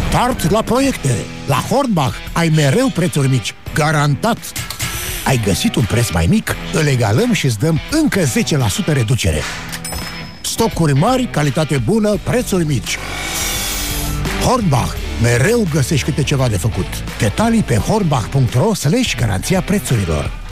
Start la proiecte! La Hornbach ai mereu prețuri mici. Garantat! Ai găsit un preț mai mic? Îl egalăm și îți dăm încă 10% reducere. Stocuri mari, calitate bună, prețuri mici. Hornbach. Mereu găsești câte ceva de făcut. Detalii pe hornbach.ro/garanția prețurilor.